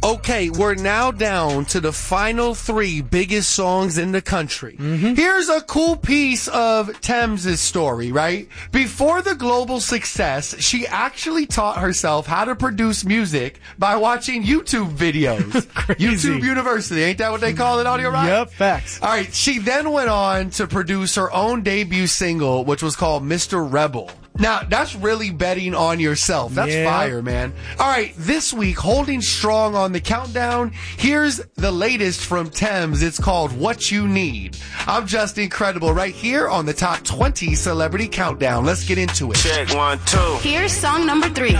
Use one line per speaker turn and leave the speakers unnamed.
Okay, we're now down to the final 3 biggest songs in the country. Here's a cool piece of Thames' story, right? Before the global success, she actually taught herself how to produce music by watching YouTube videos. YouTube University, ain't that what they call it, Audio Rock?
Yep, facts.
All right, she then went on to produce her own debut single, which was called Mr. Rebel. Now, that's really betting on yourself. That's fire, man. All right, this week, holding strong on the countdown, here's the latest from Thames. It's called What You Need. I'm Just Incredible right here on the Top 20 Celebrity Countdown. Let's get into it.
Check 1, 2.
Here's song number 3.